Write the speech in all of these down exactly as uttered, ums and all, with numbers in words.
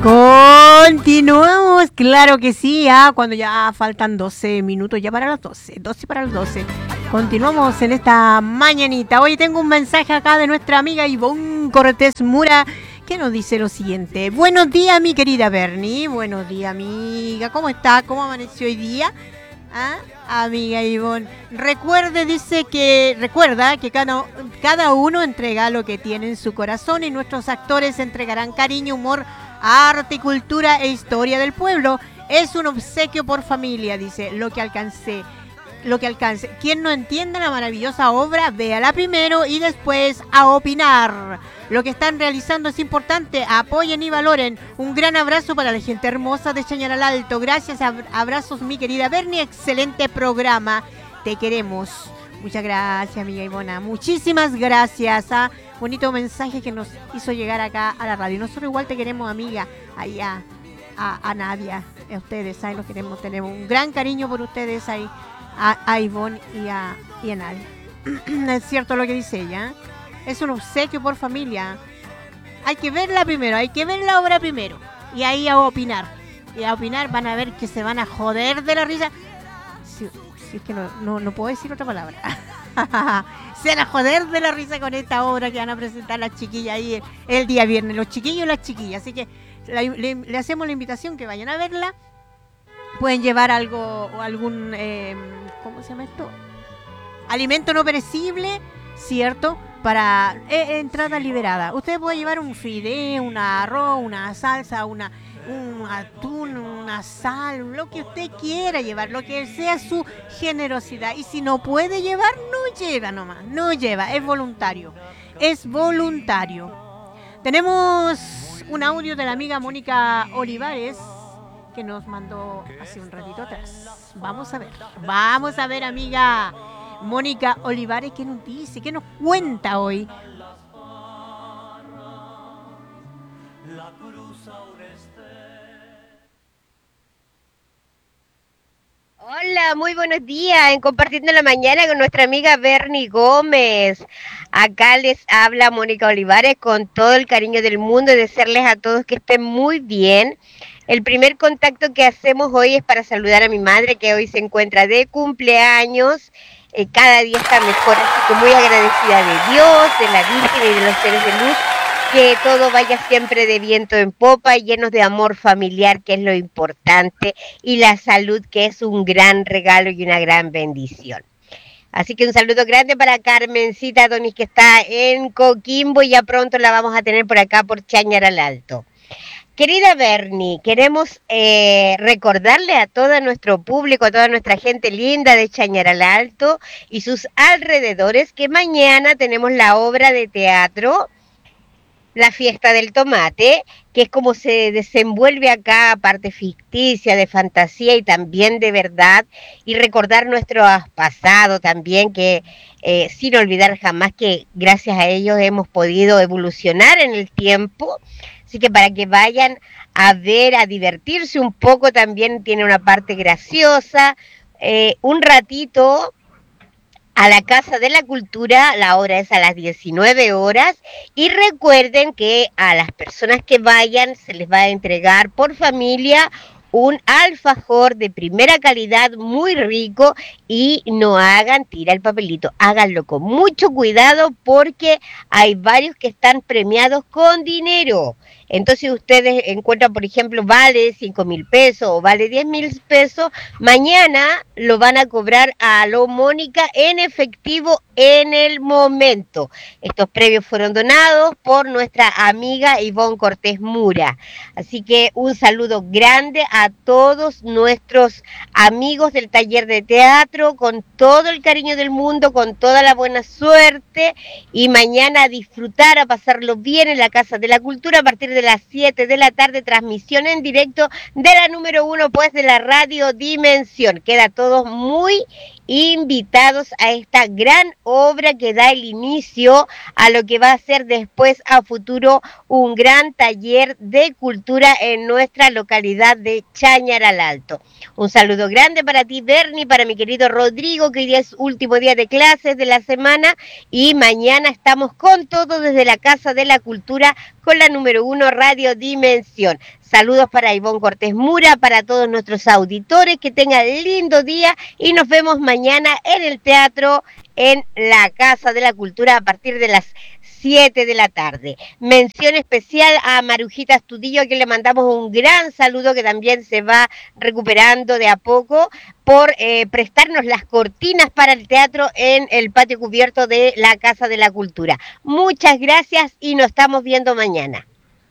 Continuamos, claro que sí, ah, cuando ya faltan doce minutos, ya para las doce, doce para las doce. Continuamos en esta mañanita. Hoy tengo un mensaje acá de nuestra amiga Ivonne Cortés Mura, que nos dice lo siguiente. Buenos días, mi querida Bernie. Buenos días, amiga. ¿Cómo está? ¿Cómo amaneció hoy día? ¿Ah? Amiga Ivonne. Recuerde, dice que, recuerda que cada, cada uno entrega lo que tiene en su corazón y nuestros actores entregarán cariño, humor, arte, cultura e historia del pueblo. Es un obsequio por familia, dice, lo que alcancé. Lo que alcance. Quien no entienda la maravillosa obra, véala primero y después a opinar. Lo que están realizando es importante, apoyen y valoren. Un gran abrazo para la gente hermosa de Chañaral Alto. Gracias, abrazos mi querida Bernie, excelente programa. Te queremos. Muchas gracias, amiga Ivona. Muchísimas gracias. ¿Ah? Bonito mensaje que nos hizo llegar acá a la radio. Nosotros igual te queremos, amiga, allá a, a Nadia, a ustedes, ahí los queremos, tenemos un gran cariño por ustedes ahí. A, a Ivonne y a, y a Nadia. Es cierto lo que dice ella. Es un obsequio por familia. Hay que verla primero, hay que ver la obra primero. Y ahí a opinar. Y a opinar van a ver que se van a joder de la risa. Si, si es que no, no, no puedo decir otra palabra. Se van a joder de la risa con esta obra que van a presentar las chiquillas ahí el, el día viernes. Los chiquillos y las chiquillas. Así que la, le, le hacemos la invitación que vayan a verla. Pueden llevar algo o algún, eh, ¿cómo se llama esto? Alimento no perecible, ¿cierto? Para eh, entrada liberada. Usted puede llevar un fideo, un arroz, una salsa, una, un atún, una sal, lo que usted quiera llevar, lo que sea su generosidad. Y si no puede llevar, no lleva nomás, no lleva, es voluntario. Es voluntario. Tenemos un audio de la amiga Mónica Olivares, que nos mandó hace un ratito atrás. Vamos a ver, vamos a ver, amiga Mónica Olivares, ¿qué nos dice? ¿Qué nos cuenta hoy? Hola, muy buenos días, en Compartiendo la Mañana con nuestra amiga Bernie Gómez. Acá les habla Mónica Olivares con todo el cariño del mundo y desearles a todos que estén muy bien. El primer contacto que hacemos hoy es para saludar a mi madre, que hoy se encuentra de cumpleaños. Eh, cada día está mejor, así que muy agradecida de Dios, de la Virgen y de los seres de luz. Que todo vaya siempre de viento en popa y llenos de amor familiar, que es lo importante, y la salud, que es un gran regalo y una gran bendición. Así que un saludo grande para Carmencita Donis, que está en Coquimbo, y ya pronto la vamos a tener por acá por Chañaral Alto. Querida Bernie, queremos eh, recordarle a todo nuestro público, a toda nuestra gente linda de Chañaral Alto y sus alrededores, que mañana tenemos la obra de teatro La Fiesta del Tomate, que es como se desenvuelve acá, parte ficticia, de fantasía y también de verdad, y recordar nuestro pasado también, que eh, sin olvidar jamás que gracias a ellos hemos podido evolucionar en el tiempo. Así que para que vayan a ver, a divertirse un poco, también tiene una parte graciosa, eh, un ratito a la Casa de la Cultura. La hora es a las diecinueve horas, y recuerden que a las personas que vayan se les va a entregar por familia un alfajor de primera calidad, muy rico, y no hagan tira el papelito, háganlo con mucho cuidado porque hay varios que están premiados con dinero. Entonces ustedes encuentran, por ejemplo, vale cinco mil pesos o vale diez mil pesos, mañana lo van a cobrar a lo Mónica en efectivo en el momento. Estos premios fueron donados por nuestra amiga Ivonne Cortés Mura. Así que un saludo grande a todos nuestros amigos del taller de teatro, con todo el cariño del mundo, con toda la buena suerte, y mañana a disfrutar, a pasarlo bien en la Casa de la Cultura a partir de las siete de la tarde, transmisión en directo de la número uno, pues, de la Radio Dimensión. Queda todos muy invitados a esta gran obra que da el inicio a lo que va a ser después a futuro un gran taller de cultura en nuestra localidad de Chañaral Alto. Un saludo grande para ti, Bernie, para mi querido Rodrigo, que hoy día es último día de clases de la semana, y mañana estamos con todo desde la Casa de la Cultura con la número uno Radio Dimensión. Saludos para Ivonne Cortés Mura, para todos nuestros auditores, que tengan lindo día y nos vemos mañana en el teatro en la Casa de la Cultura a partir de las siete de la tarde. Mención especial a Marujita Astudillo, a quien le mandamos un gran saludo, que también se va recuperando de a poco, por eh, prestarnos las cortinas para el teatro en el patio cubierto de la Casa de la Cultura. Muchas gracias y nos estamos viendo mañana.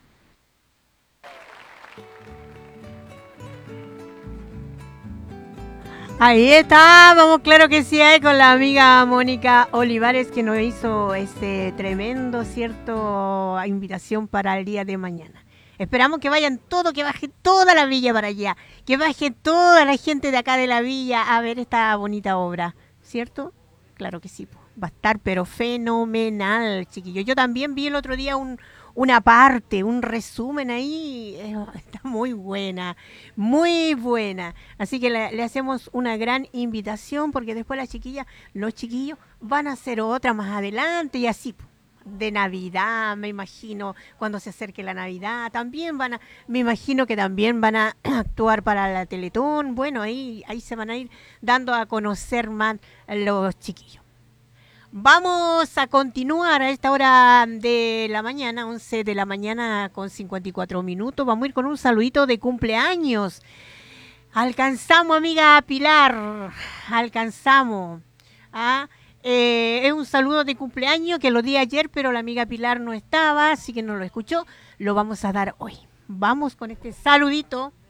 Ahí está, vamos, claro que sí, ahí con la amiga Mónica Olivares, que nos hizo este tremendo, cierto, invitación para el día de mañana. Esperamos que vayan todos, que baje toda la villa para allá, que baje toda la gente de acá de la villa a ver esta bonita obra, ¿cierto? Claro que sí, va a estar pero fenomenal, chiquillos. Yo también vi el otro día un, una parte, un resumen ahí, eh, está muy buena, muy buena. Así que le, le hacemos una gran invitación, porque después las chiquillas, los chiquillos van a hacer otra más adelante y así, de Navidad, me imagino, cuando se acerque la Navidad, también van a, me imagino que también van a actuar para la Teletón. Bueno, ahí, ahí se van a ir dando a conocer más los chiquillos. Vamos a continuar a esta hora de la mañana, once de la mañana con cincuenta y cuatro minutos. Vamos a ir con un saludito de cumpleaños. Alcanzamos, amiga Pilar, alcanzamos. ¿Ah? Eh, es un saludo de cumpleaños que lo di ayer, pero la amiga Pilar no estaba, así que no lo escuchó. Lo vamos a dar hoy. Vamos con este saludito